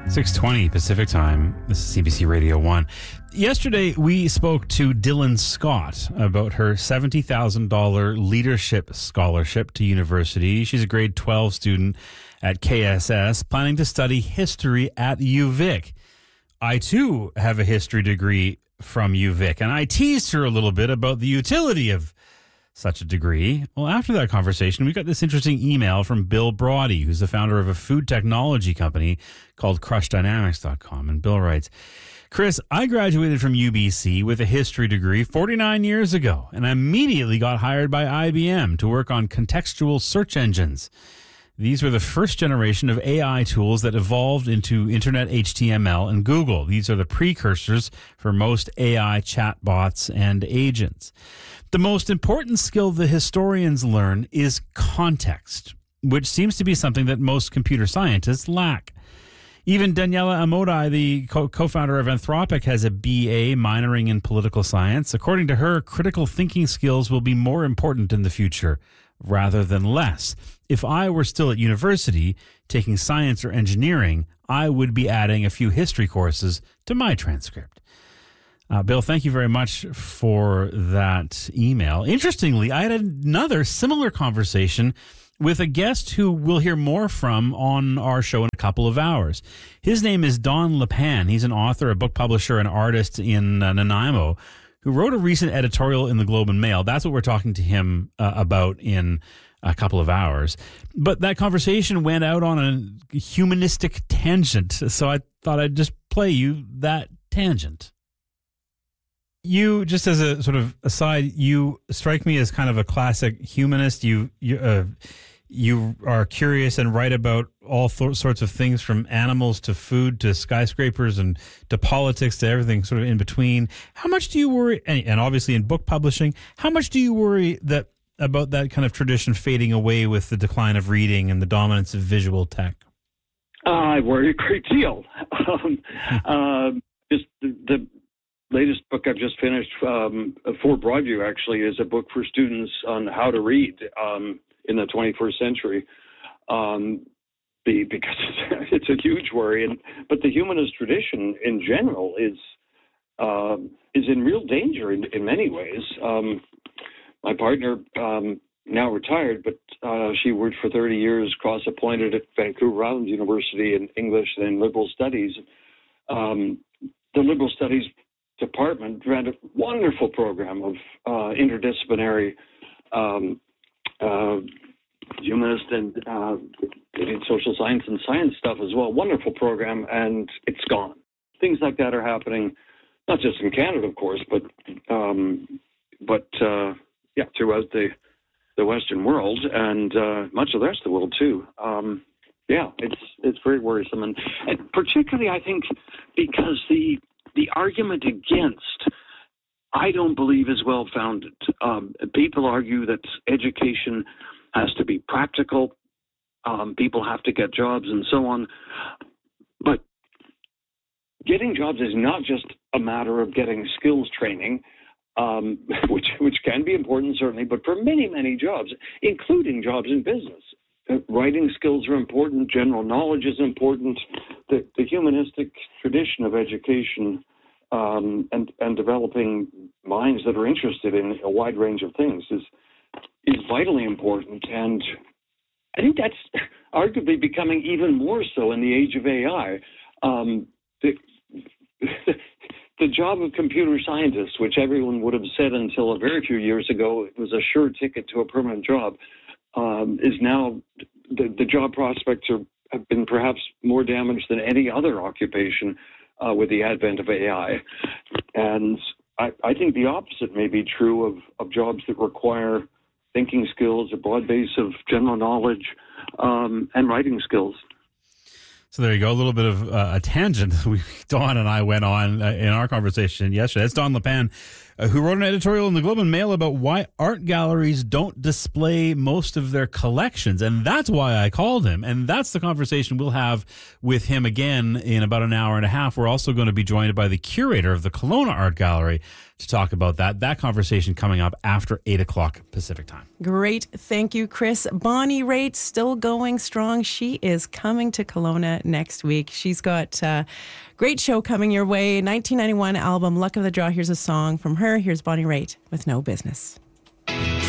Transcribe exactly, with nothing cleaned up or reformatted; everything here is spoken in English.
six twenty Pacific Time. This is C B C Radio one. Yesterday, we spoke to Dylan Scott about her seventy thousand dollars leadership scholarship to university. She's a grade twelve student at K S S, planning to study history at U Vic. I, too, have a history degree from U Vic, and I teased her a little bit about the utility of such a degree. Well, after that conversation, we got this interesting email from Bill Brody, who's the founder of a food technology company called crush dynamics dot com. And Bill writes, Chris, I graduated from U B C with a history degree forty-nine years ago, and I immediately got hired by I B M to work on contextual search engines. These were the first generation of A I tools that evolved into Internet H T M L and Google. These are the precursors for most A I chatbots and agents. The most important skill the historians learn is context, which seems to be something that most computer scientists lack. Even Daniela Amodai, the co- co-founder of Anthropic, has a B A minoring in political science. According to her, critical thinking skills will be more important in the future rather than less. If I were still at university taking science or engineering, I would be adding a few history courses to my transcript. Uh, Bill, thank you very much for that email. Interestingly, I had another similar conversation with a guest who we'll hear more from on our show in a couple of hours. His name is Don LePan. He's an author, a book publisher, and artist in uh, Nanaimo, who wrote a recent editorial in the Globe and Mail. That's what we're talking to him uh, about in a couple of hours. But that conversation went out on a humanistic tangent, so I thought I'd just play you that tangent. You, just as a sort of aside, you strike me as kind of a classic humanist. You you uh, you are curious and write about all th- sorts of things, from animals to food to skyscrapers and to politics to everything sort of in between. How much do you worry, and, and obviously in book publishing, how much do you worry that about that kind of tradition fading away with the decline of reading and the dominance of visual tech? Uh, I worry a great deal. um, uh, just the, the latest book I've just finished um, for Broadview, actually, is a book for students on how to read um, in the twenty-first century, um, the, because it's, it's a huge worry. And but the humanist tradition in general is uh, is in real danger in, in many ways. Um, my partner, um, now retired, but uh, she worked for thirty years, cross-appointed at Vancouver Island University in English and in liberal studies. Um, the liberal studies department ran a wonderful program of uh, interdisciplinary um, uh, humanist and uh, social science and science stuff as well. Wonderful program, and it's gone. Things like that are happening, not just in Canada, of course, but um, but uh, yeah, throughout the the Western world and uh, much of the rest of the world too. Um, yeah, it's it's very worrisome, and, and particularly I think because the The argument against, I don't believe, is well-founded. Um, people argue that education has to be practical, um, people have to get jobs and so on. But getting jobs is not just a matter of getting skills training, um, which, which can be important, certainly, but for many, many jobs, including jobs in business. Uh, writing skills are important. General knowledge is important. The, the humanistic tradition of education um, and, and developing minds that are interested in a wide range of things is is vitally important. And I think that's arguably becoming even more so in the age of A I. Um, the, the job of computer scientists, which everyone would have said until a very few years ago it was a sure ticket to a permanent job, Um, is now the, the job prospects are, have been perhaps more damaged than any other occupation uh, with the advent of A I. And I, I think the opposite may be true of, of jobs that require thinking skills, a broad base of general knowledge, um, and writing skills. So there you go, a little bit of uh, a tangent we, Don and I went on uh, in our conversation yesterday. That's Don LePan, uh, who wrote an editorial in the Globe and Mail about why art galleries don't display most of their collections. And that's why I called him. And that's the conversation we'll have with him again in about an hour and a half. We're also going to be joined by the curator of the Kelowna Art Gallery to talk about that. That conversation coming up after eight o'clock Pacific time. Great. Thank you, Chris. Bonnie Raitt still going strong. She is coming to Kelowna next week. She's got a great show coming your way. nineteen ninety-one album, Luck of the Draw. Here's a song from her. Here's Bonnie Raitt with No Business.